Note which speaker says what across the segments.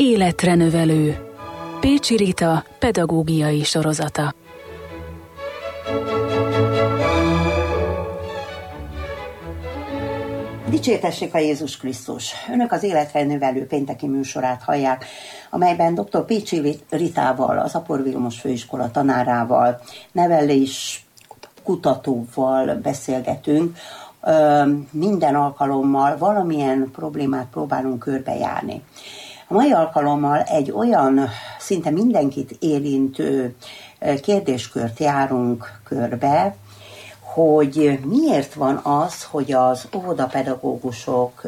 Speaker 1: Életre növelő. Pécsi Rita pedagógiai sorozata.
Speaker 2: Dicsértessék a Jézus Krisztus! Önök az Életre növelő pénteki műsorát hallják, amelyben dr. Pécsi Ritával, az Apor Vilmos Főiskola tanárával, nevelés kutatóval beszélgetünk. Minden alkalommal valamilyen problémát próbálunk körbejárni. A mai alkalommal egy olyan szinte mindenkit érintő kérdéskört járunk körbe, hogy miért van az, hogy az óvodapedagógusok,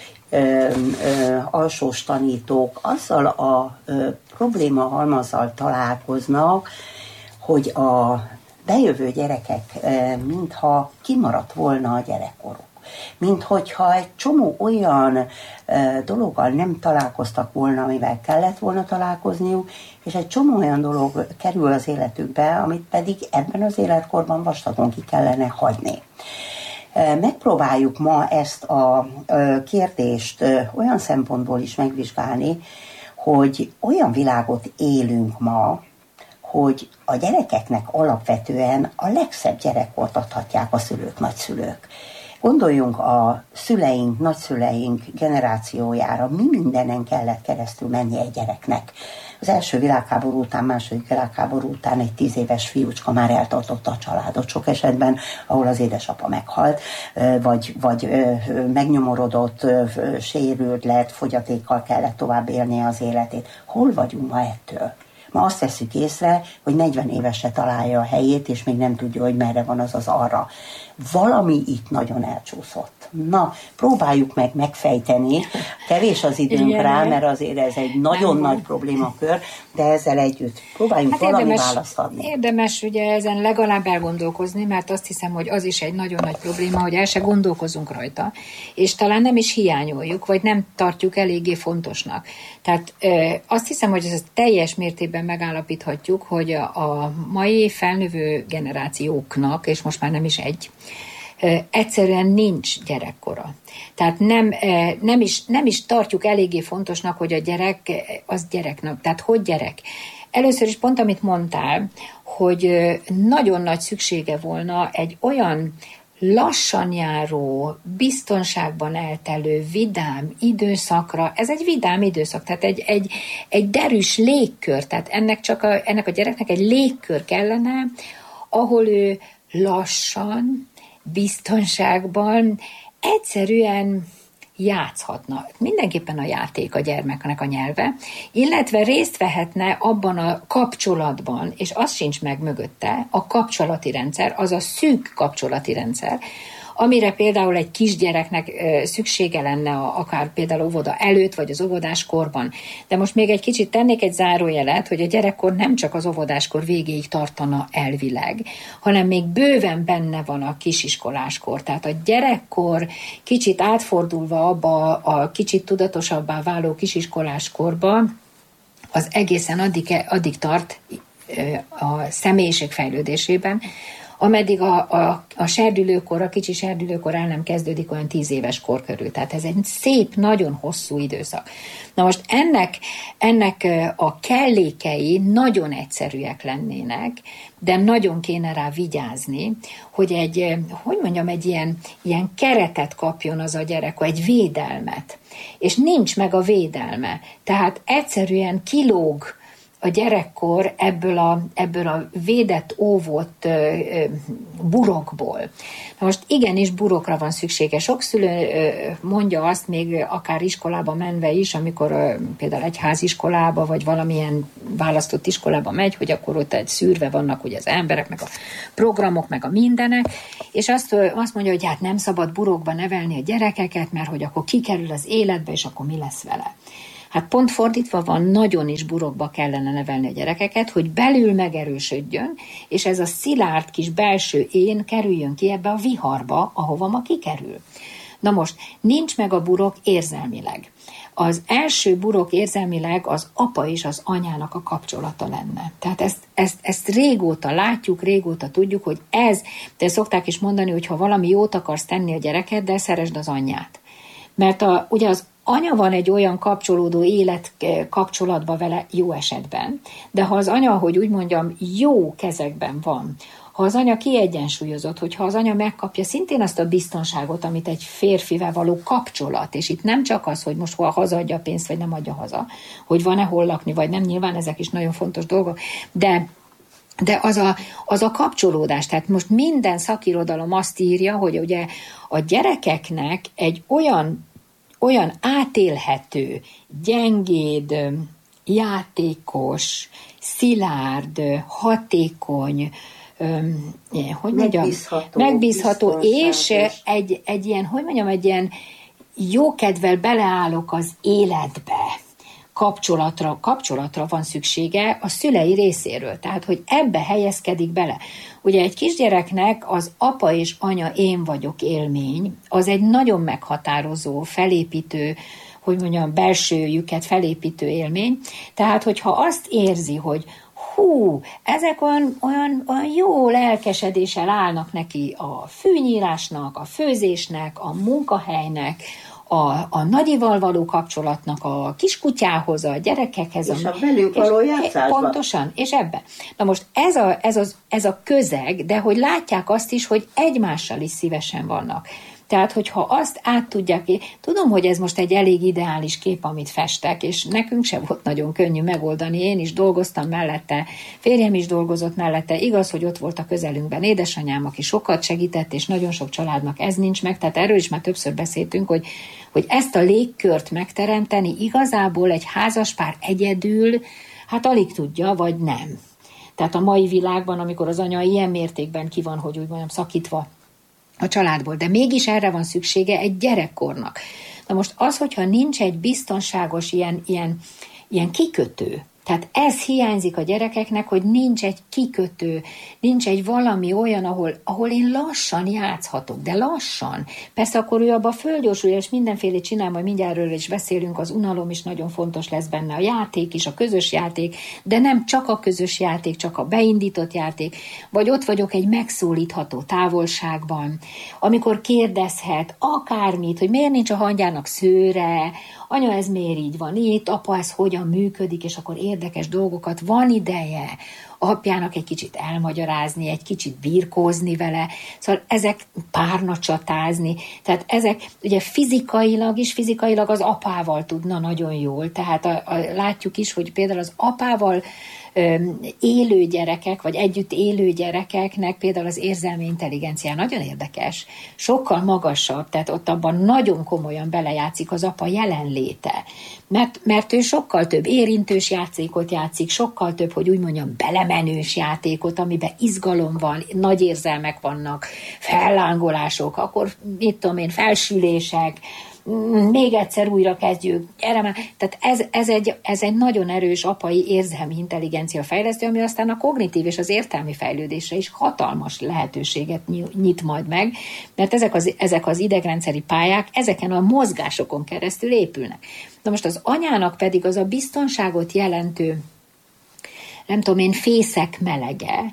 Speaker 2: alsós tanítók azzal a probléma halmazzal találkoznak, hogy a bejövő gyerekek mintha kimaradt volna a gyerekkoruk. Minthogyha egy csomó olyan dologgal nem találkoztak volna, amivel kellett volna találkozniuk, és egy csomó olyan dolog kerül az életükbe, amit pedig ebben az életkorban vastagon ki kellene hagyni. Megpróbáljuk ma ezt a kérdést olyan szempontból is megvizsgálni, hogy olyan világot élünk ma, hogy a gyerekeknek alapvetően a legszebb gyerekkort adhatják a szülők, nagyszülők. Gondoljunk a szüleink, nagyszüleink generációjára, mi mindenen kellett keresztül menni egy gyereknek. Az első világháború után, második világháború után egy 10 éves fiúcska már eltartotta a családot sok esetben, ahol az édesapa meghalt, vagy megnyomorodott, sérült lett, fogyatékkal kellett tovább élnie az életét. Hol vagyunk ma ettől? Ma azt veszük észre, hogy 40 évesre találja a helyét, és még nem tudja, hogy merre van az arra. Valami itt nagyon elcsúszott. Na, próbáljuk meg megfejteni. Kevés az időnk rá, mert azért ez egy nagyon nagy problémakör, de ezzel együtt próbáljunk valami választ adni.
Speaker 3: Érdemes ugye ezen legalább elgondolkozni, mert azt hiszem, hogy az is egy nagyon nagy probléma, hogy el se gondolkozunk rajta, és talán nem is hiányoljuk, vagy nem tartjuk eléggé fontosnak. Tehát azt hiszem, hogy ezt teljes mértékben megállapíthatjuk, hogy a mai felnövő generációknak, és most már nem is egy, egyszerűen nincs gyerekkora. Tehát nem is tartjuk eléggé fontosnak, hogy a gyerek az gyereknek. Tehát hogy gyerek? Először is pont, amit mondtál, hogy nagyon nagy szüksége volna egy olyan lassan járó, biztonságban eltelő, vidám időszakra. Ez egy vidám időszak, tehát egy derűs légkör, tehát ennek a gyereknek egy légkör kellene, ahol ő lassan, biztonságban, egyszerűen játszhatna. Mindenképpen a játék a gyermeknek a nyelve, illetve részt vehetne abban a kapcsolatban, és az sincs meg mögötte, a kapcsolati rendszer, az a szűk kapcsolati rendszer, amire például egy kisgyereknek szüksége lenne akár például óvoda előtt, vagy az óvodás korban. De most még egy kicsit tennék egy zárójelet, hogy a gyerekkor nem csak az óvodáskor végéig tartana elvileg, hanem még bőven benne van a kisiskoláskor. Tehát a gyerekkor kicsit átfordulva abba a kicsit tudatosabbá váló kisiskoláskorba, az egészen addig tart a személyiség fejlődésében, ameddig a serdülőkor, a kicsi serdülőkor el nem kezdődik olyan 10 éves kor körül. Tehát ez egy szép, nagyon hosszú időszak. Na most ennek a kellékei nagyon egyszerűek lennének, de nagyon kéne rá vigyázni, hogy egy ilyen keretet kapjon az a gyerek, egy védelmet. És nincs meg a védelme. Tehát egyszerűen kilóg a gyerekkor ebből a védett, óvott burokból. Na most igenis burokra van szüksége. Sok szülő mondja azt még akár iskolába menve is, amikor például egyháziskolába, vagy valamilyen választott iskolába megy, hogy akkor ott egy szűrve vannak ugye az emberek, meg a programok, meg a mindenek, és azt mondja, hogy hát nem szabad burokba nevelni a gyerekeket, mert hogy akkor kikerül az életbe, és akkor mi lesz vele. Hát pont fordítva van, nagyon is burokba kellene nevelni a gyerekeket, hogy belül megerősödjön, és ez a szilárd kis belső én kerüljön ki ebbe a viharba, ahova ma kikerül. Na most, nincs meg a burok érzelmileg. Az első burok érzelmileg az apa és az anyának a kapcsolata lenne. Tehát ezt régóta látjuk, régóta tudjuk, hogy de szokták is mondani, hogy ha valami jót akarsz tenni a gyerekeddel, szeresd az anyját. Mert ugye anya van egy olyan kapcsolódó élet kapcsolatban vele jó esetben, de ha az anya, hogy úgy mondjam, jó kezekben van, ha az anya kiegyensúlyozott, hogyha az anya megkapja szintén azt a biztonságot, amit egy férfivel való kapcsolat, és itt nem csak az, hogy most hazaadja a pénzt, vagy nem adja haza, hogy van-e hol lakni, vagy nem, nyilván ezek is nagyon fontos dolgok, de az a kapcsolódás, tehát most minden szakirodalom azt írja, hogy ugye a gyerekeknek egy olyan átélhető, gyengéd, játékos, szilárd, hatékony, megbízható és egy ilyen, egy ilyen jókedvel beleállok az életbe, kapcsolatra van szüksége a szülei részéről, tehát hogy ebbe helyezkedik bele. Ugye egy kisgyereknek az apa és anya én vagyok élmény, az egy nagyon meghatározó, felépítő, belsőjüket felépítő élmény, tehát hogyha azt érzi, hogy ezek olyan jó lelkesedéssel állnak neki a fűnyírásnak, a főzésnek, a munkahelynek, a nagyival való kapcsolatnak, a kiskutyához, a gyerekekhez.
Speaker 2: És a velük való játszásban.
Speaker 3: Pontosan, és ebben. Na most ez a közeg, de hogy látják azt is, hogy egymással is szívesen vannak. Tehát, hogyha azt át tudják, tudom, hogy ez most egy elég ideális kép, amit festek, és nekünk sem volt nagyon könnyű megoldani, én is dolgoztam mellette, férjem is dolgozott mellette, igaz, hogy ott volt a közelünkben édesanyám, aki sokat segített, és nagyon sok családnak ez nincs meg, tehát erről is már többször beszéltünk, hogy ezt a légkört megteremteni igazából egy házaspár egyedül, hát alig tudja, vagy nem. Tehát a mai világban, amikor az anya ilyen mértékben ki van, hogy úgy mondjam, szakítva a családból, de mégis erre van szüksége egy gyerekkornak. Na most az, hogyha nincs egy biztonságos ilyen kikötő, tehát ez hiányzik a gyerekeknek, hogy nincs egy kikötő, nincs egy valami olyan, ahol én lassan játszhatok, de lassan. Persze akkor ő abban fölgyorsulja, és mindenféle csinál, majd mindjárt erről is beszélünk, az unalom is nagyon fontos lesz benne, a játék is, a közös játék, de nem csak a közös játék, csak a beindított játék, vagy ott vagyok egy megszólítható távolságban, amikor kérdezhet akármit, hogy miért nincs a hangyának szőre, anya, ez miért így van itt, apa, ez hogyan működik, és akkor érdekes dolgokat, van ideje apjának egy kicsit elmagyarázni, egy kicsit birkózni vele, szóval ezek párna csatázni, tehát ezek ugye fizikailag az apával tudna nagyon jól, tehát látjuk is, hogy például az apával élő gyerekek, vagy együtt élő gyerekeknek például az érzelmi intelligencia nagyon érdekes, sokkal magasabb, tehát ott abban nagyon komolyan belejátszik az apa jelenléte, mert ő sokkal több érintős játékot játszik, sokkal több, hogy úgy mondjam, belemenős játékot, amiben izgalom van, nagy érzelmek vannak, fellángolások, akkor mit tudom én, felsülések, még egyszer újra kezdjük, gyere már. Tehát ez egy nagyon erős apai érzelmi intelligencia fejlesztő, ami aztán a kognitív és az értelmi fejlődésre is hatalmas lehetőséget nyit majd meg, mert ezek az idegrendszeri pályák ezeken a mozgásokon keresztül épülnek. Na most az anyának pedig az a biztonságot jelentő, nem tudom én, fészek melege,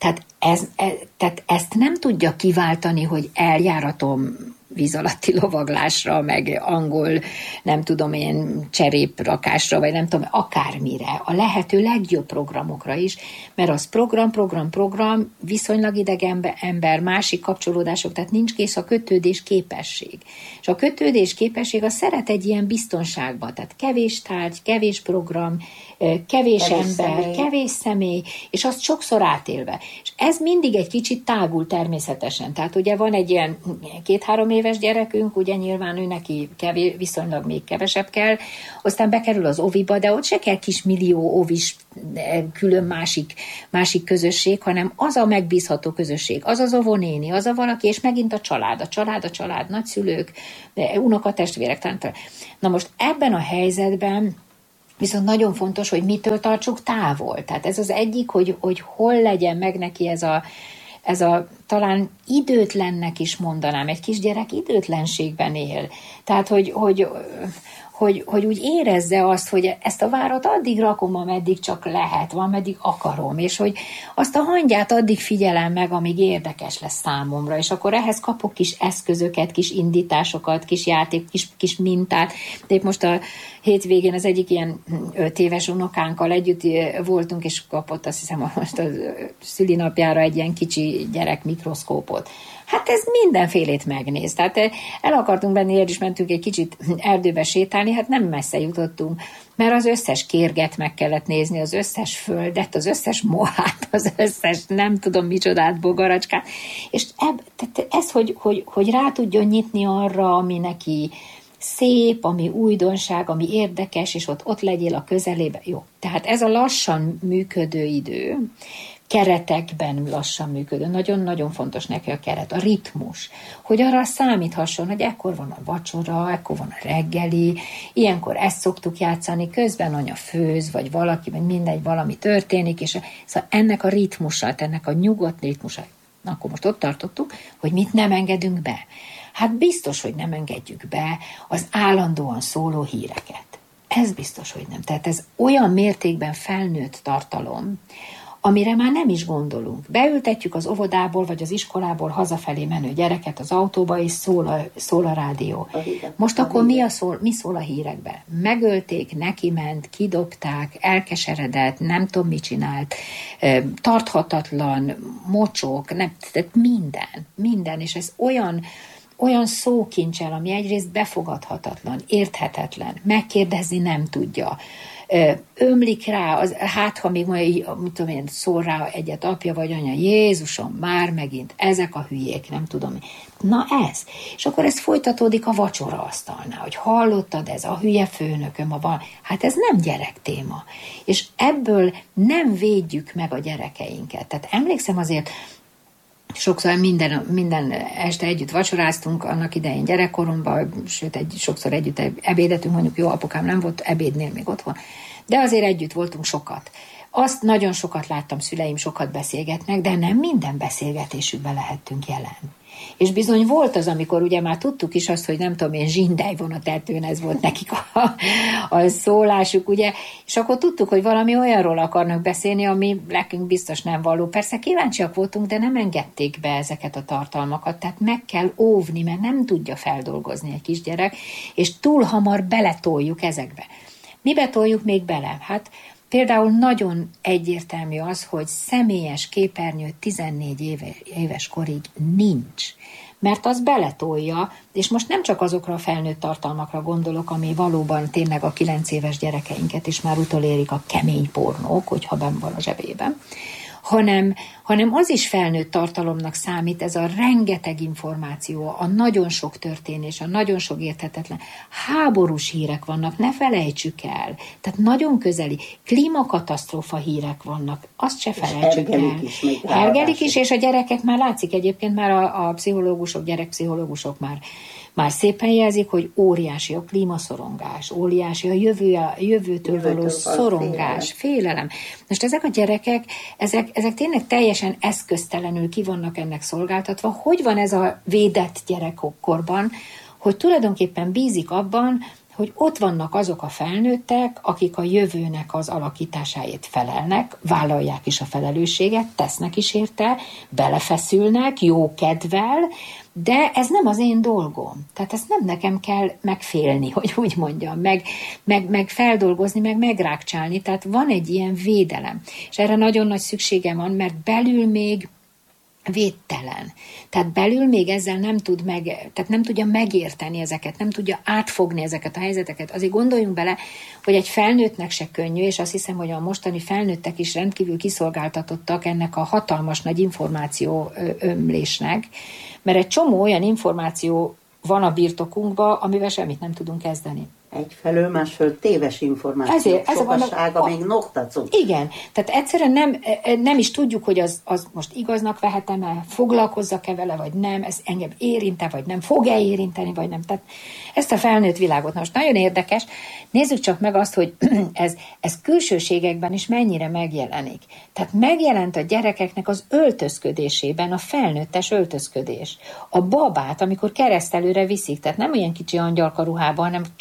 Speaker 3: tehát ezt nem tudja kiváltani, hogy eljáratom víz alatti lovaglásra, meg angol, nem tudom én, cseréprakásra, vagy nem tudom, akármire, a lehető legjobb programokra is, mert az program, viszonylag idegen ember, másik kapcsolódások, tehát nincs kész a kötődés képesség. És a kötődés képesség az szeret egy ilyen biztonságban, tehát kevés tárgy, kevés program, kevés ember, kevés személy, és azt sokszor átélve. És ez mindig egy kicsit tágul természetesen. Tehát ugye van egy ilyen 2-3 éves gyerekünk, ugye nyilván ő neki viszonylag még kevesebb kell, aztán bekerül az oviba, de ott se kell kismillió ovis külön másik közösség, hanem az a megbízható közösség, az az óvónéni, az a valaki, és megint a család, nagyszülők, unokatestvérek. Na most ebben a helyzetben viszont nagyon fontos, hogy mitől tartsuk távol. Tehát ez az egyik, hogy hol legyen meg neki ez a talán időtlennek is mondanám, egy kisgyerek időtlenségben él. Tehát, hogy hogy úgy érezze azt, hogy ezt a várat addig rakom, ameddig csak lehet, ameddig akarom, és hogy azt a hangyát addig figyelem meg, amíg érdekes lesz számomra, és akkor ehhez kapok kis eszközöket, kis indításokat, kis játék, kis mintát. De épp most a hétvégén az egyik ilyen 5 éves unokánkkal együtt voltunk, és kapott azt hiszem most a szülinapjára egy ilyen kicsi gyerek mikroszkópot. Hát ez mindenfélét megnéz. Tehát el akartunk benni, és is mentünk egy kicsit erdőbe sétálni, hát nem messze jutottunk, mert az összes kérget meg kellett nézni, az összes földet, az összes mohát, az összes nem tudom micsodát, bogaracskát. És ez, hogy rá tudjon nyitni arra, ami neki szép, ami újdonság, ami érdekes, és ott legyél a közelébe. Jó, tehát ez a lassan működő idő, keretekben lassan működő. Nagyon-nagyon fontos neki a keret, a ritmus, hogy arra számíthasson, hogy ekkor van a vacsora, ekkor van a reggeli, ilyenkor ezt szoktuk játszani, közben anya főz, vagy valaki, vagy mindegy, valami történik, és szóval ennek a ritmusát, ennek a nyugodt ritmusát, akkor most ott tartottuk, hogy mit nem engedünk be. Hát biztos, hogy nem engedjük be az állandóan szóló híreket. Ez biztos, hogy nem. Tehát ez olyan mértékben felnőtt tartalom, amire már nem is gondolunk. Beültetjük az óvodából, vagy az iskolából hazafelé menő gyereket az autóba, és szól a rádió. Most akkor mi szól a hírekbe? Megölték, neki ment, kidobták, elkeseredett, nem tudom, mit csinált, tarthatatlan, mocsok, tehát minden, és ez olyan szókincsel, ami egyrészt befogadhatatlan, érthetetlen, megkérdezni nem tudja, ömlik rá, hát ha még majd, mit tudom én, szól rá egyet apja vagy anya, Jézusom, már megint, ezek a hülyék, nem tudom. Na ez. És akkor ez folytatódik a vacsoraasztalnál, hogy hallottad, ez a hülye főnököm, hát ez nem gyerektéma. És ebből nem védjük meg a gyerekeinket. Tehát emlékszem azért, sokszor minden este együtt vacsoráztunk, annak idején gyerekkoromban, sőt, sokszor együtt ebédetünk, mondjuk jó, apukám nem volt ebédnél még otthon, de azért együtt voltunk sokat. Azt nagyon sokat láttam, szüleim sokat beszélgetnek, de nem minden beszélgetésükben lehettünk jelen. És bizony volt az, amikor ugye már tudtuk is azt, hogy nem tudom én, zsindely vonatetőn, ez volt nekik a szólásuk, ugye, és akkor tudtuk, hogy valami olyanról akarnak beszélni, ami nekünk biztos nem való. Persze kíváncsiak voltunk, de nem engedték be ezeket a tartalmakat, tehát meg kell óvni, mert nem tudja feldolgozni egy kisgyerek, és túl hamar beletoljuk ezekbe. Mibe toljuk még bele? Hát például nagyon egyértelmű az, hogy személyes képernyő 14 éves korig nincs, mert az beletolja, és most nem csak azokra a felnőtt tartalmakra gondolok, ami valóban tényleg a 9 éves gyerekeinket is már utolérik a kemény pornók, hogyha benn van a zsebében, hanem az is felnőtt tartalomnak számít, ez a rengeteg információ, a nagyon sok történés, a nagyon sok érthetetlen. Háborús hírek vannak, ne felejtsük el. Tehát nagyon közeli, klímakatasztrófa hírek vannak, azt se felejtsük el. Hergelik is, és a gyerekek már látszik egyébként, már a pszichológusok, gyerekpszichológusok már szépen jelzik, hogy óriási a klímaszorongás, óriási a jövőtől való szorongás, félelem. Most ezek a gyerekek, ezek tényleg teljesen eszköztelenül ki vannak ennek szolgáltatva. Hogy van ez a védett gyerekkorban, hogy tulajdonképpen bízik abban, hogy ott vannak azok a felnőttek, akik a jövőnek az alakításáért felelnek, vállalják is a felelősséget, tesznek is érte, belefeszülnek, jó kedvel, de ez nem az én dolgom. Tehát ezt nem nekem kell megfélni, hogy úgy mondjam, meg feldolgozni, meg megrákcsálni. Tehát van egy ilyen védelem. És erre nagyon nagy szükségem van, mert belül még védtelen. Tehát belül még ezzel nem tudja megérteni ezeket, nem tudja átfogni ezeket a helyzeteket. Azért gondoljunk bele, hogy egy felnőttnek se könnyű, és azt hiszem, hogy a mostani felnőttek is rendkívül kiszolgáltatottak ennek a hatalmas nagy információ ömlésnek, mert egy csomó olyan információ van a birtokunkban, amivel semmit nem tudunk kezdeni.
Speaker 2: Egyfelől, másfelől téves információ, sokasága még noktacunk.
Speaker 3: Igen, tehát egyszerűen nem is tudjuk, hogy az most igaznak vehetem-e, foglalkozzak-e vele, vagy nem, ez engem érint-e, vagy nem, fog-e érinteni, vagy nem. Tehát ezt a felnőtt világot most nagyon érdekes. Nézzük csak meg azt, hogy ez külsőségekben is mennyire megjelenik. Tehát megjelent a gyerekeknek az öltözködésében a felnőttes öltözködés. A babát, amikor keresztelőre viszik, tehát nem olyan kicsi angyalka ruhában, hanem csokornya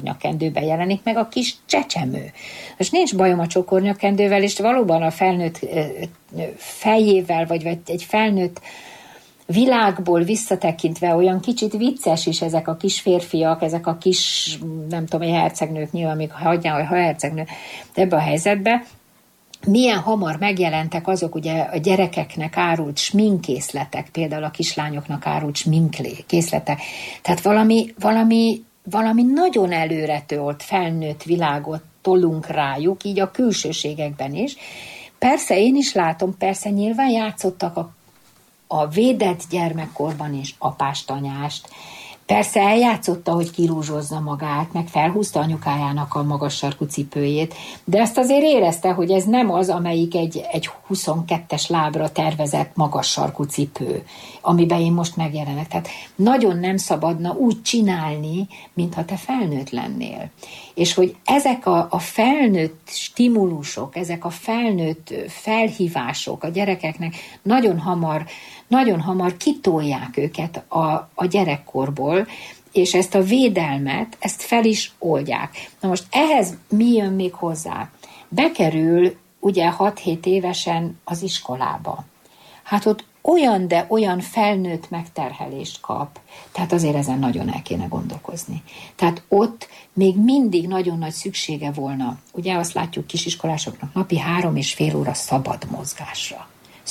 Speaker 3: csokornyakkendőben jelenik meg a kis csecsemő. Most nincs bajom a csokornyakkendővel, és valóban a felnőtt fejével, vagy egy felnőtt világból visszatekintve olyan kicsit vicces is ezek a kis férfiak, ezek a kis, nem tudom, egy hercegnők, nyilván még hagyjál, ha hercegnő ebbe a helyzetbe, milyen hamar megjelentek azok ugye a gyerekeknek árult sminkkészletek, például a kislányoknak árult sminkkészletek. Tehát valami nagyon előretolt felnőtt világot tolunk rájuk, így a külsőségekben is. Persze én is látom, persze nyilván játszottak a védett gyermekkorban is apást-anyást. Persze eljátszotta, hogy kirúzsozza magát, meg felhúzta anyukájának a magas sarkú cipőjét, de ezt azért érezte, hogy ez nem az, amelyik egy 22-es lábra tervezett magas sarkú cipő, amiben én most megjelenek. Tehát nagyon nem szabadna úgy csinálni, mintha te felnőtt lennél. És hogy ezek a felnőtt stimulusok, ezek a felnőtt felhívások a gyerekeknek nagyon hamar kitolják őket a gyerekkorból, és ezt a védelmet, ezt fel is oldják. Na most ehhez mi jön még hozzá? Bekerül ugye 6-7 évesen az iskolába. Hát ott olyan felnőtt megterhelést kap, tehát azért ezen nagyon el kéne gondolkozni. Tehát ott még mindig nagyon nagy szüksége volna, ugye azt látjuk kisiskolásoknak napi 3,5 óra szabad mozgásra,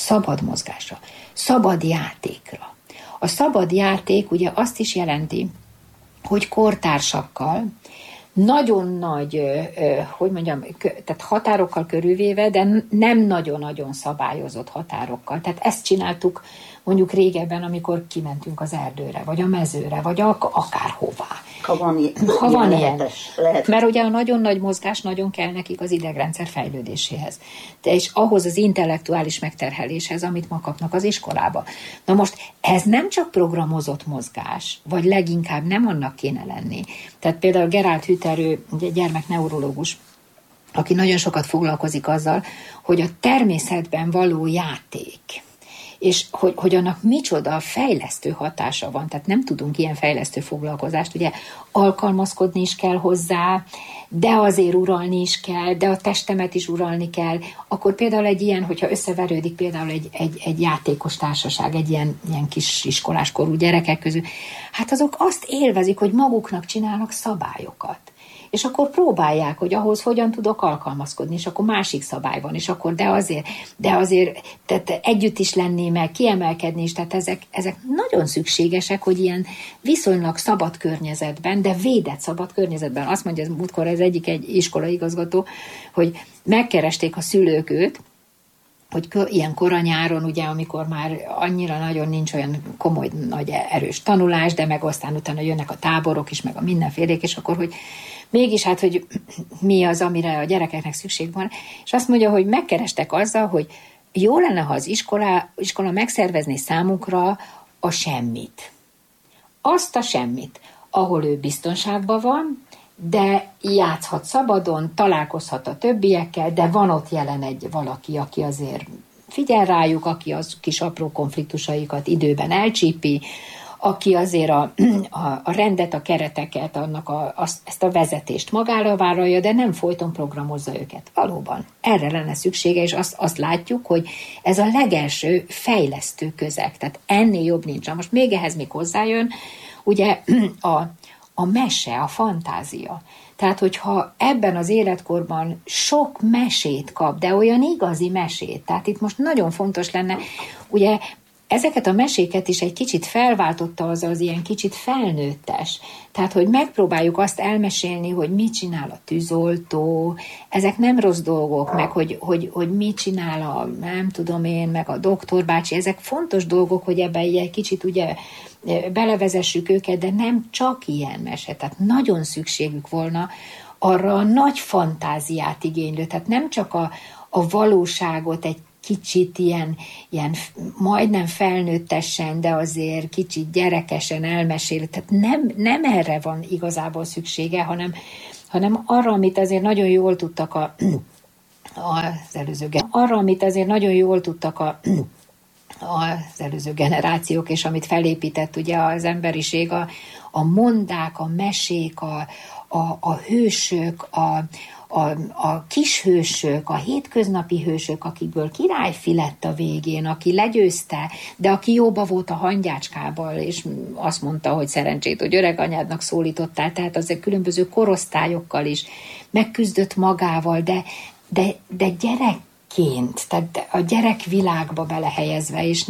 Speaker 3: szabad játékra. A szabad játék ugye azt is jelenti, hogy kortársakkal nagyon nagy, tehát határokkal körülvéve, de nem nagyon-nagyon szabályozott határokkal. Tehát ezt csináltuk mondjuk régebben, amikor kimentünk az erdőre, vagy a mezőre, vagy akárhová.
Speaker 2: Ha van ilyen. Lehet.
Speaker 3: Mert ugye a nagyon nagy mozgás nagyon kell nekik az idegrendszer fejlődéséhez. És ahhoz az intellektuális megterheléshez, amit ma kapnak az iskolába. Na most ez nem csak programozott mozgás, vagy leginkább nem annak kéne lenni. Tehát például Gerald Hüther, egy gyermekneurológus, aki nagyon sokat foglalkozik azzal, hogy a természetben való játék, és hogy annak micsoda fejlesztő hatása van, tehát nem tudunk ilyen fejlesztő foglalkozást, ugye alkalmazkodni is kell hozzá, de azért uralni is kell, de a testemet is uralni kell, akkor például egy ilyen, hogyha összeverődik például egy játékos társaság, egy ilyen kis iskoláskorú gyerekek közül, hát azok azt élvezik, hogy maguknak csinálnak szabályokat. És akkor próbálják, hogy ahhoz hogyan tudok alkalmazkodni, és akkor másik szabály van, és akkor de azért tehát együtt is lenni, meg kiemelkedni is, tehát ezek nagyon szükségesek, hogy ilyen viszonylag szabad környezetben, de védett szabad környezetben. Azt mondja múltkor egy iskolaigazgató, hogy megkeresték a szülők őt, hogy ilyen kora nyáron, ugye, amikor már annyira nagyon nincs olyan komoly, nagy erős tanulás, de meg aztán utána jönnek a táborok is, meg a mindenfélék, és akkor, hogy mégis hát, hogy mi az, amire a gyerekeknek szükség van, és azt mondja, hogy megkerestek azzal, hogy jó lenne, ha az iskola megszervezné számukra a semmit. Azt a semmit, ahol ő biztonságban van, de játszhat szabadon, találkozhat a többiekkel, de van ott jelen valaki, aki azért figyel rájuk, aki az kis apró konfliktusaikat időben elcsípi, aki azért a rendet, a kereteket, ezt a vezetést magára vállalja, de nem folyton programozza őket. Valóban, erre lenne szüksége, és azt látjuk, hogy ez a legelső fejlesztő közeg, tehát ennél jobb nincs. Most még ehhez még hozzájön, ugye a mese, a fantázia. Tehát, hogyha ebben az életkorban sok mesét kap, de olyan igazi mesét, tehát itt most nagyon fontos lenne, ugye ezeket a meséket is egy kicsit felváltotta az ilyen kicsit felnőttes. Tehát, hogy megpróbáljuk azt elmesélni, hogy mit csinál a tűzoltó, ezek nem rossz dolgok, meg hogy mit csinál nem tudom én, meg a doktorbácsi, ezek fontos dolgok, hogy ebben egy kicsit ugye belevezessük őket, de nem csak ilyen mese. Tehát nagyon szükségük volna arra a nagy fantáziát igénylő, tehát nem csak a valóságot egy kicsit ilyen majdnem felnőttesen, de azért kicsit gyerekesen elmesélő. Tehát nem erre van igazából szüksége, hanem arra, amit azért nagyon jól tudtak az előző generációk, és amit felépített ugye az emberiség, a mondák, a mesék, a hősök, a kis hősök, a hétköznapi hősök, akikből királyfi lett a végén, aki legyőzte, de aki jóba volt a hangyácskával, és azt mondta, hogy szerencsét, hogy öreg anyádnak szólítottál, tehát azért különböző korosztályokkal is megküzdött magával, de gyerekként, tehát a gyerek világba belehelyezve, és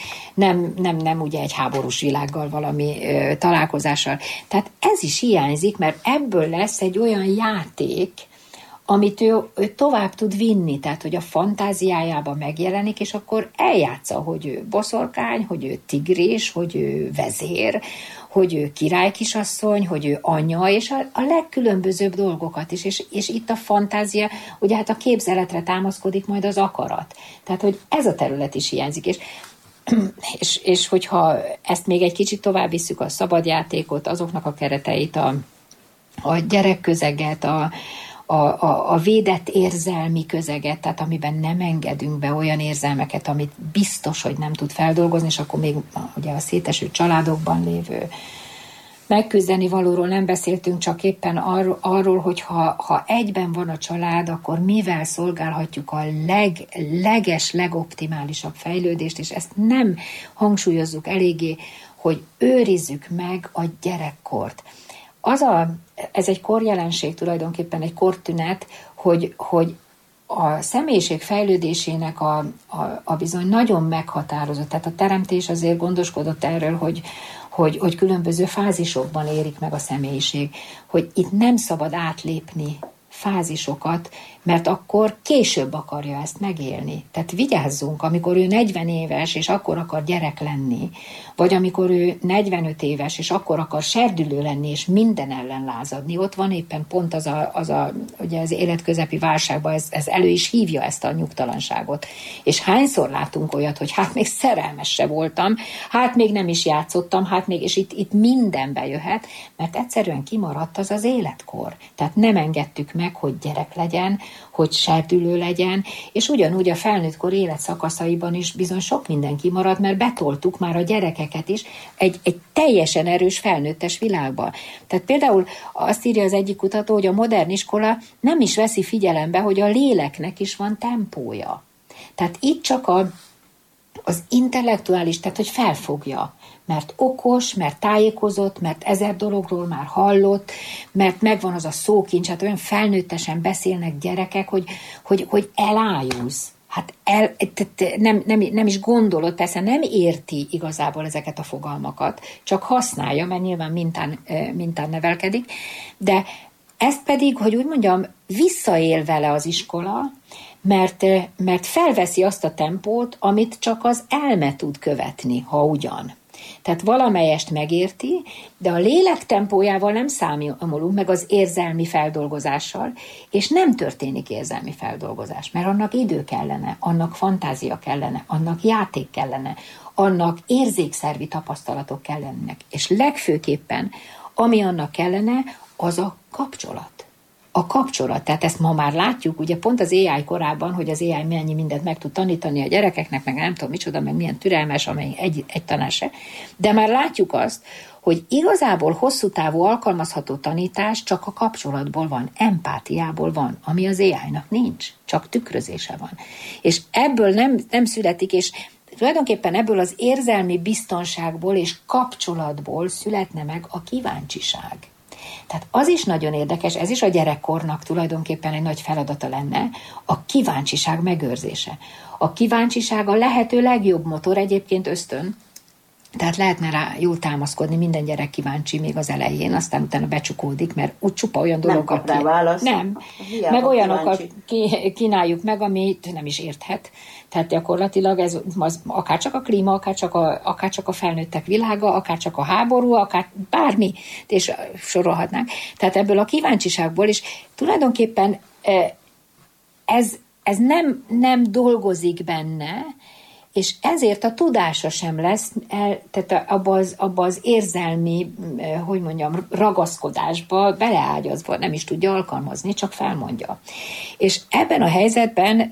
Speaker 3: nem ugye egy háborús világgal valami találkozással. Tehát ez is hiányzik, mert ebből lesz egy olyan játék, amit ő tovább tud vinni, tehát hogy a fantáziájában megjelenik, és akkor eljátsza, hogy ő boszorkány, hogy ő tigris, hogy ő vezér, hogy ő királykisasszony, hogy ő anya, és a legkülönbözőbb dolgokat is, és itt a fantázia, ugye hát a képzeletre támaszkodik majd az akarat. Tehát, hogy ez a terület is hiányzik, és hogyha ezt még egy kicsit tovább visszük, a szabadjátékot, azoknak a kereteit, a gyerekközeget, a védett érzelmi közeget, tehát amiben nem engedünk be olyan érzelmeket, amit biztos, hogy nem tud feldolgozni, és akkor még ugye a széteső családokban lévő megküzdeni valóról nem beszéltünk, csak éppen arról, hogy ha egyben van a család, akkor mivel szolgálhatjuk a legoptimálisabb fejlődést, és ezt nem hangsúlyozzuk eléggé, hogy őrizzük meg a gyerekkort. Ez egy korjelenség, tulajdonképpen egy kortünet, hogy a személyiség fejlődésének a bizony nagyon meghatározott, tehát a teremtés azért gondoskodott erről, hogy különböző fázisokban érik meg a személyiség, hogy itt nem szabad átlépni fázisokat, mert akkor később akarja ezt megélni. Tehát vigyázzunk, amikor ő 40 éves, és akkor akar gyerek lenni, vagy amikor ő 45 éves, és akkor akar serdülő lenni, és minden ellen lázadni. Ott van éppen pont ugye az életközepi válságban, ez elő is hívja ezt a nyugtalanságot. És hányszor látunk olyat, hogy hát még szerelmes se voltam, hát még nem is játszottam, hát még, és itt minden bejöhet, mert egyszerűen kimaradt az életkor. Tehát nem engedtük meg, hogy gyerek legyen, hogy serdülő legyen, és ugyanúgy a felnőttkor életszakaszaiban is bizony sok minden kimarad, mert betoltuk már a gyerekeket is egy teljesen erős felnőttes világba. Tehát például azt írja az egyik kutató, hogy a modern iskola nem is veszi figyelembe, hogy a léleknek is van tempója. Tehát itt csak az intellektuális, tehát hogy felfogja, mert okos, mert tájékozott, mert 1000 dologról már hallott, mert megvan az a szókincs, hát olyan felnőttesen beszélnek gyerekek, hogy elájulsz. Hát nem is gondolod, persze nem érti igazából ezeket a fogalmakat, csak használja, mert nyilván mintán nevelkedik, de ezt pedig, hogy úgy mondjam, visszaél vele az iskola, mert felveszi azt a tempót, amit csak az elme tud követni, ha ugyan. Tehát valamelyest megérti, de a lélek tempójával nem számolunk meg az érzelmi feldolgozással, és nem történik érzelmi feldolgozás, mert annak idő kellene, annak fantázia kellene, annak játék kellene, annak érzékszervi tapasztalatok kellenek, és legfőképpen, ami annak kellene, az a kapcsolat. A kapcsolat, tehát ezt ma már látjuk, ugye pont az AI korában, hogy az AI mennyi mindent meg tud tanítani a gyerekeknek, meg nem tudom micsoda, meg milyen türelmes, amely egy tanár se, de már látjuk azt, hogy igazából hosszú távú alkalmazható tanítás csak a kapcsolatból van, empátiából van, ami az AI-nak nincs, csak tükrözése van. És ebből nem születik, és tulajdonképpen ebből az érzelmi biztonságból és kapcsolatból születne meg a kíváncsiság. Tehát az is nagyon érdekes, ez is a gyerekkornak tulajdonképpen egy nagy feladata lenne, a kíváncsiság megőrzése. A kíváncsiság a lehető legjobb motor, egyébként ösztön, tehát lehetne rá jól támaszkodni, minden gyerek kíváncsi még az elején, aztán utána becsukódik, mert úgy csupa olyan dolgokat...
Speaker 2: Nem kap rá választ.
Speaker 3: Nem, meg olyanokat kínáljuk meg, amit nem is érthet. Tehát gyakorlatilag ez akár csak a klíma, akár csak a felnőttek világa, akár csak a háború, akár bármi, és sorolhatnánk. Tehát ebből a kíváncsiságból is tulajdonképpen ez nem dolgozik benne, és ezért a tudása sem lesz, tehát abba az érzelmi, hogy mondjam, ragaszkodásba beleágyazva, nem is tudja alkalmazni, csak felmondja. És ebben a helyzetben